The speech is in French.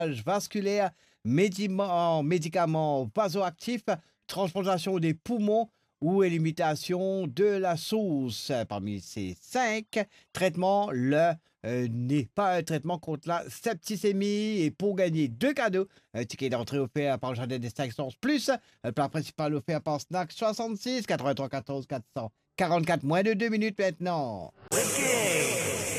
vasculaire, médicaments vasoactifs, transplantation des poumons ou élimination de la sauce. Parmi ces 5 traitements, le n'est pas un traitement contre la septicémie. Et pour gagner 2 cadeaux, un ticket d'entrée offert par le Jardin des Stations Plus, un plat principal offert par Snack 66 83 14 444, moins de 2 minutes maintenant.